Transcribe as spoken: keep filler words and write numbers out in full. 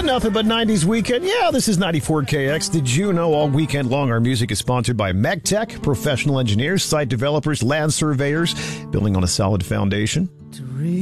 Nothing but nineties weekend. Yeah, this is ninety-four K X. Did you know all weekend long our music is sponsored by MegTech, professional engineers, site developers, land surveyors, building on a solid foundation?